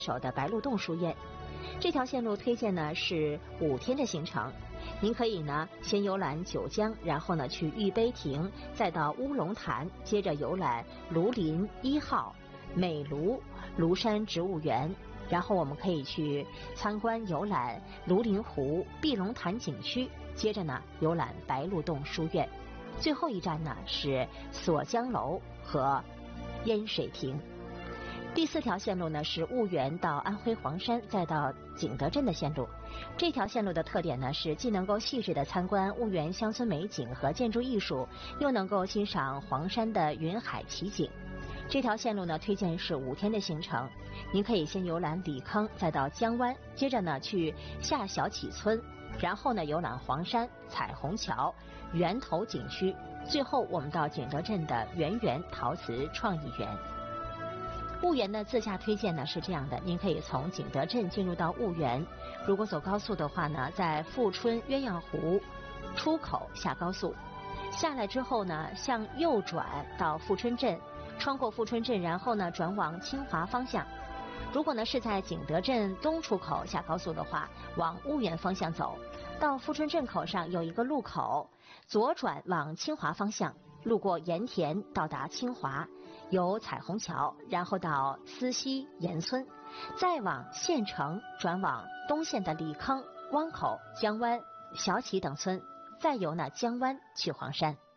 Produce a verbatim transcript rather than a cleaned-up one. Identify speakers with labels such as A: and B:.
A: 首的白鹿洞书院。这条线路推荐呢是五天的行程，您可以呢先游览九江，然后呢去玉碑亭，再到乌龙潭，接着游览庐林一号、美庐、庐山植物园，然后我们可以去参观游览庐林湖、碧龙潭景区，接着呢游览白鹿洞书院，最后一站呢是锁江楼和烟水亭。第四条线路呢是婺源到安徽黄山，再到景德镇的线路。这条线路的特点呢是既能够细致的参观婺源乡村美景和建筑艺术，又能够欣赏黄山的云海奇景。这条线路呢推荐是五天的行程，您可以先游览李坑，再到江湾，接着呢去下小启村，然后呢游览黄山、彩虹桥、源头景区，最后我们到景德镇的圆圆陶瓷创意园。婺源的自驾推荐呢是这样的，您可以从景德镇进入到婺源，如果走高速的话呢，在富春鸳鸯湖出口下高速，下来之后呢向右转到富春镇，穿过富春镇，然后呢转往清华方向。如果呢是在景德镇东出口下高速的话，往婺源方向走，到富春镇口上有一个路口，左转往清华方向，路过盐田到达清华，游彩虹桥，然后到思溪盐村，再往县城转往东线的李坑、汪口、江湾、小启等村，再由呢江湾去黄山。